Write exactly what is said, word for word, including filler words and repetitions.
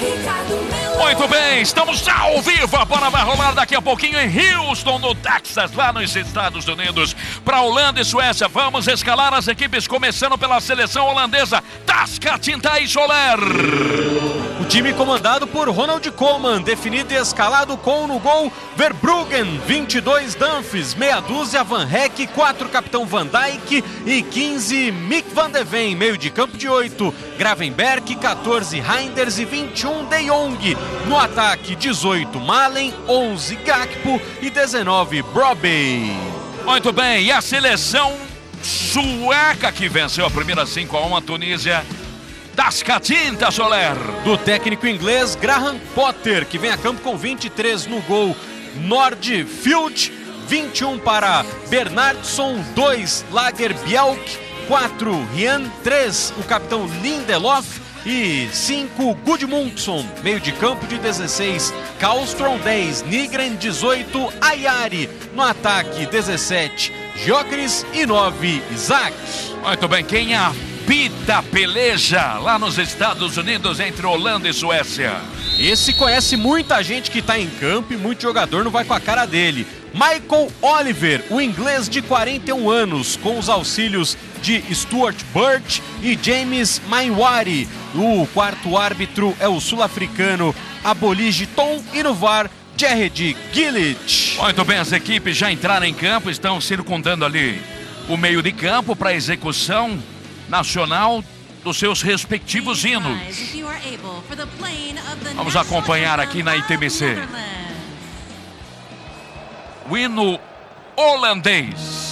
Muito bem, estamos ao vivo, a bola vai rolar daqui a pouquinho em Houston, no Texas, lá nos Estados Unidos, para Holanda e Suécia. Vamos escalar as equipes, começando pela seleção holandesa. Tasca, Tinta e Soler. O time comandado por Ronald Koeman, definido e escalado com no gol Verbruggen, vinte e dois Dumfries, meia dúzia Van Heck, quatro Capitão Van Dijk e quinze Mick van de Ven, meio de campo de oito Gravenberch, quatorze Reinders e vinte e um De Jong. No ataque, dezoito Malen, onze Gakpo e dezenove Brobbey. Muito bem, e a seleção sueca que venceu a primeira cinco a um a Tunísia. Tasca, Tinta, Soler. Do técnico inglês Graham Potter, que vem a campo com vinte e três no gol. Nordfield, vinte e um para Bernardsson, dois Lagerbielke, quatro Rian, três o capitão Lindelof e cinco Gudmundsson, meio de campo de dezesseis Karlström, dez Nygren, dezoito Ayari. No ataque, dezessete Gyökeres e nove Isaac. Muito bem, quem apita a peleja lá nos Estados Unidos entre Holanda e Suécia? Esse conhece muita gente que está em campo e muito jogador não vai com a cara dele. Michael Oliver, o inglês de quarenta e um anos, com os auxílios de Stuart Birch e James Mainwari. O quarto árbitro é o sul-africano Abolige Tom e no V A R, Jared Gillett. Muito bem, as equipes já entraram em campo, estão circundando ali o meio de campo para a execução nacional dos seus respectivos hinos. Vamos acompanhar aqui na I T B C. O hino holandês.